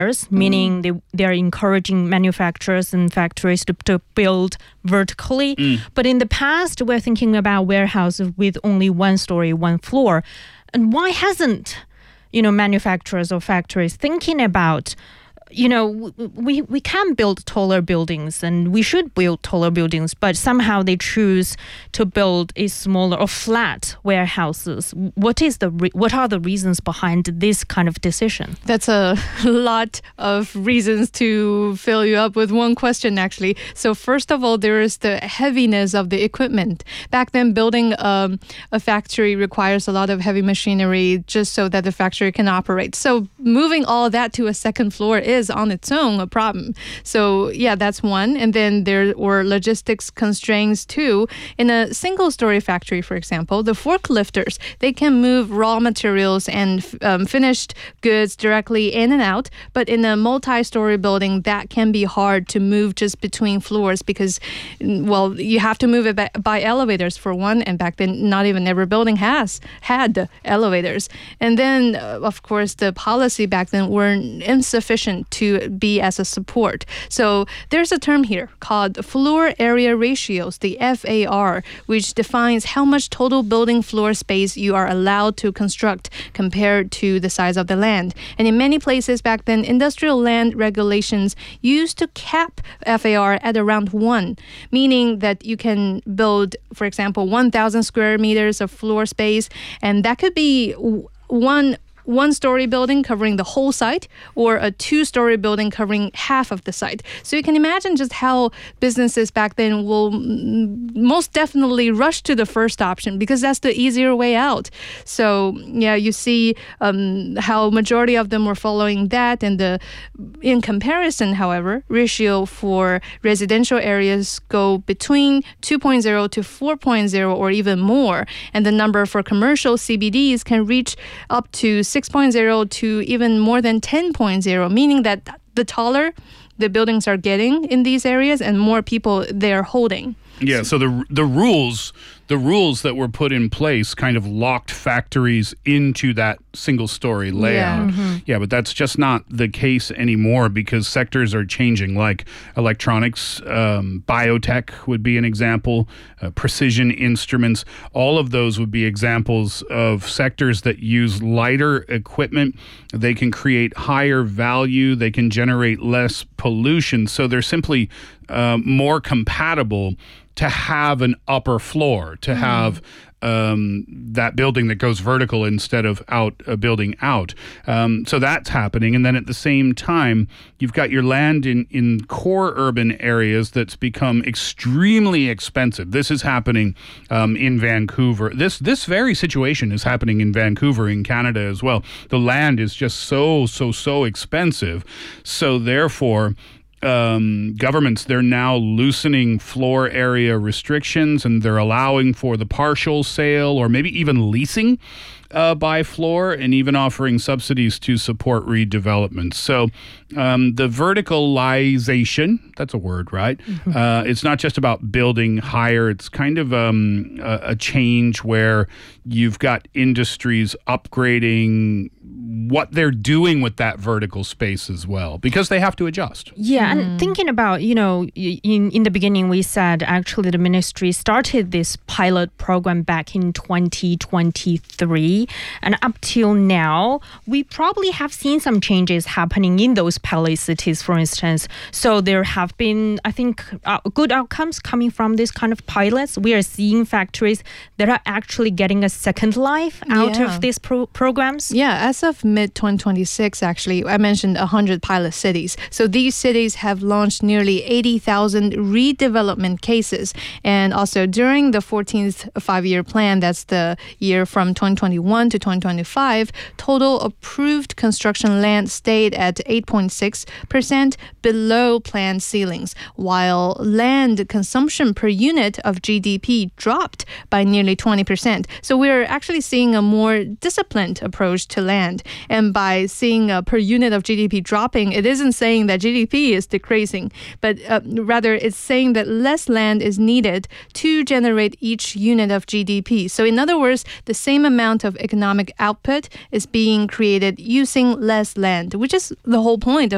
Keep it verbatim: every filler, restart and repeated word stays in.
meaning they, they're encouraging manufacturers and factories to, to build vertically. Mm. But in the past, we're thinking about warehouses with only one story, one floor. And why hasn't, you know, manufacturers or factories thinking about, you know, we, we can build taller buildings and we should build taller buildings, but somehow they choose to build a smaller or flat warehouses. What is the re- what are the reasons behind this kind of decision? That's a lot of reasons to fill you up with one question, actually. So first of all, there is the heaviness of the equipment. Back then, building um, a factory requires a lot of heavy machinery just so that the factory can operate. So moving all of that to a second floor is on its own a problem. So yeah, that's one. And then there were logistics constraints too. In a single-story factory, for example, the forklifters, they can move raw materials and um, finished goods directly in and out. But in a multi-story building, that can be hard to move just between floors because, well, you have to move it by, by elevators for one. And back then, not even every building has had elevators. And then, uh, of course, the policy back then were insufficient to be as a support. So there's a term here called floor area ratios, the F A R, which defines how much total building floor space you are allowed to construct compared to the size of the land. And in many places back then, industrial land regulations used to cap F A R at around one, meaning that you can build, for example, one thousand square meters of floor space, and that could be one one-story building covering the whole site or a two-story building covering half of the site. So you can imagine just how businesses back then will most definitely rush to the first option because that's the easier way out. So yeah, you see um, how majority of them were following that. And the in comparison, however, ratio for residential areas go between two point oh to four point oh or even more. And the number for commercial C B Ds can reach up to six point oh to even more than ten point oh, meaning that the taller the buildings are getting in these areas and more people they are holding. Yeah, so the the rules the rules that were put in place kind of locked factories into that single story layout. Yeah, mm-hmm. yeah, but that's just not the case anymore because sectors are changing, like electronics, um, biotech would be an example, uh, precision instruments. All of those would be examples of sectors that use lighter equipment. They can create higher value. They can generate less pollution. So they're simply uh, more compatible to have an upper floor, to have um, that building that goes vertical instead of out uh, building out. Um, so that's happening. And then at the same time, you've got your land in, in core urban areas that's become extremely expensive. This is happening um, in Vancouver. This this very situation is happening in Vancouver, in Canada as well. The land is just so, so, so expensive. So therefore, Um, governments, they're now loosening floor area restrictions and they're allowing for the partial sale or maybe even leasing uh, by floor and even offering subsidies to support redevelopment. So um, the verticalization, that's a word, right? Mm-hmm. Uh, it's not just about building higher. It's kind of um, a, a change where you've got industries upgrading what they're doing with that vertical space as well, because they have to adjust. Yeah, mm. and thinking about, you know, in, in the beginning we said actually the ministry started this pilot program back in twenty twenty-three, and up till now, we probably have seen some changes happening in those pilot cities, for instance. So there have been, I think, uh, good outcomes coming from this kind of pilots. We are seeing factories that are actually getting a second life out yeah. of these pro- programs. Yeah, as of mid twenty twenty-six, actually, I mentioned one hundred pilot cities. So these cities have launched nearly eighty thousand redevelopment cases. And also during the fourteenth five-year plan, that's the year from twenty twenty-one to twenty twenty-five, total approved construction land stayed at eight point six percent below planned ceilings, while land consumption per unit of G D P dropped by nearly twenty percent. So we're actually seeing a more disciplined approach to land. And by seeing a per unit of G D P dropping, it isn't saying that G D P is decreasing, but uh, rather it's saying that less land is needed to generate each unit of G D P. So in other words, the same amount of economic output is being created using less land, which is the whole point of